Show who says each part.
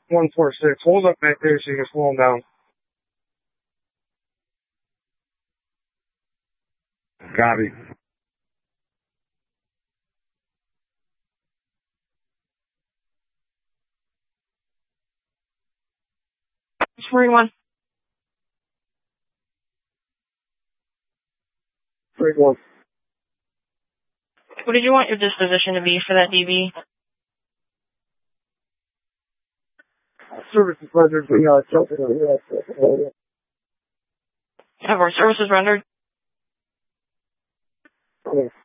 Speaker 1: 146. Hold up back there so you can slow him down.
Speaker 2: Copy.
Speaker 3: 41.
Speaker 1: 31.
Speaker 3: What did you want your disposition to be for that DV?
Speaker 1: Services rendered, but yeah, it's open.
Speaker 3: Have our services rendered?
Speaker 1: Yeah.